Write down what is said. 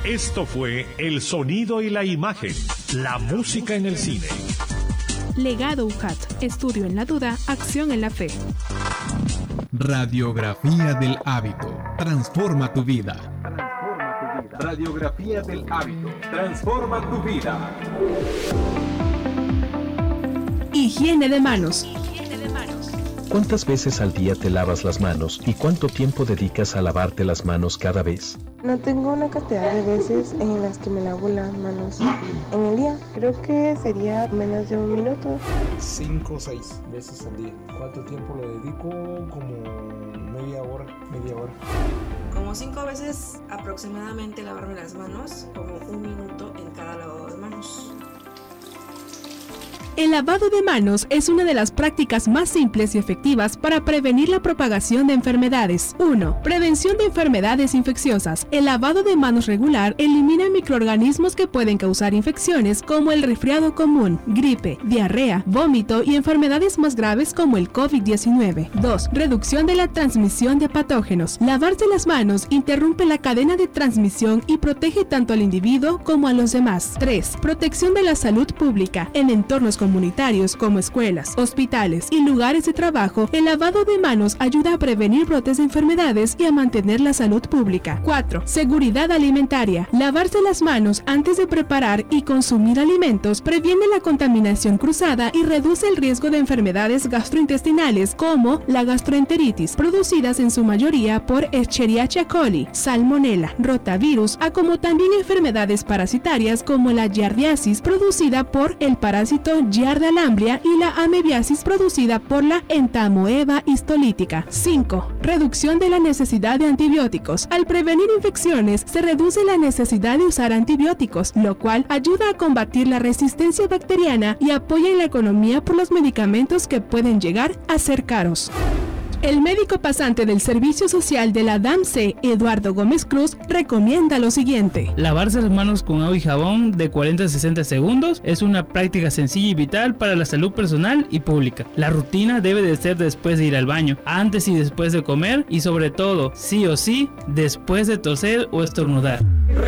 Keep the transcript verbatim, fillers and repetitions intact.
Esto fue El Sonido y la Imagen, la música en el cine. Legado U J A T, estudio en la duda, acción en la fe. Radiografía del hábito, transforma tu vida. Transforma tu vida. Radiografía del hábito, transforma tu vida. Higiene de manos. ¿Cuántas veces al día te lavas las manos y cuánto tiempo dedicas a lavarte las manos cada vez? No tengo una cantidad de veces en las que me lavo las manos en el día. Creo que sería menos de un minuto. Cinco o seis veces al día. ¿Cuánto tiempo le dedico? Como media hora, media hora. Como cinco veces aproximadamente lavarme las manos, como un minuto en cada lavado de manos. El lavado de manos es una de las prácticas más simples y efectivas para prevenir la propagación de enfermedades. uno. Prevención de enfermedades infecciosas. El lavado de manos regular elimina microorganismos que pueden causar infecciones como el resfriado común, gripe, diarrea, vómito y enfermedades más graves como el COVID diecinueve. dos. Reducción de la transmisión de patógenos. Lavarse las manos interrumpe la cadena de transmisión y protege tanto al individuo como a los demás. tres. Protección de la salud pública. En entornos comunitarios como escuelas, hospitales y lugares de trabajo, el lavado de manos ayuda a prevenir brotes de enfermedades y a mantener la salud pública. cuatro. Seguridad alimentaria. Lavarse las manos antes de preparar y consumir alimentos previene la contaminación cruzada y reduce el riesgo de enfermedades gastrointestinales como la gastroenteritis, producidas en su mayoría por Escherichia coli, salmonella, rotavirus, a como también enfermedades parasitarias como la giardiasis, producida por el parásito Giardia lamblia, y la amebiasis, producida por la entamoeba histolítica. cinco. Reducción de la necesidad de antibióticos. Al prevenir infecciones, se reduce la necesidad de usar antibióticos, lo cual ayuda a combatir la resistencia bacteriana y apoya en la economía por los medicamentos que pueden llegar a ser caros. El médico pasante del Servicio Social de la D A M C, Eduardo Gómez Cruz, recomienda lo siguiente. Lavarse las manos con agua y jabón de cuarenta a sesenta segundos es una práctica sencilla y vital para la salud personal y pública. La rutina debe de ser después de ir al baño, antes y después de comer y sobre todo, sí o sí, después de toser o estornudar.